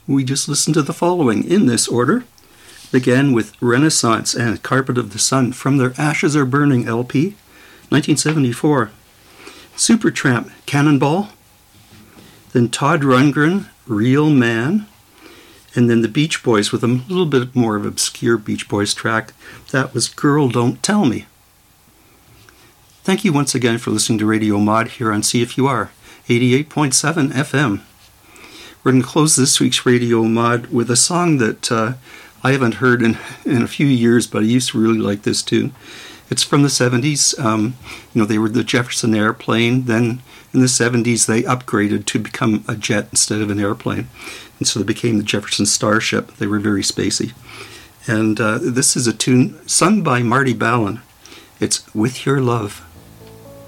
We just listened to the following in this order. Began with Renaissance and Carpet of the Sun from their Ashes Are Burning LP, 1974. Supertramp, Cannonball. Then Todd Rundgren, Real Man. And then the Beach Boys with a little bit more of an obscure Beach Boys track. That was Girl Don't Tell Me. Thank you once again for listening to Radio Mod here on CFUR 88.7 FM. We're going to close this week's Radio Mod with a song that I haven't heard in a few years, but I used to really like this tune. It's from the 70s. They were the Jefferson Airplane. Then in the 70s, they upgraded to become a jet instead of an airplane. And so they became the Jefferson Starship. They were very spacey. And this is a tune sung by Marty Balin. It's With Your Love.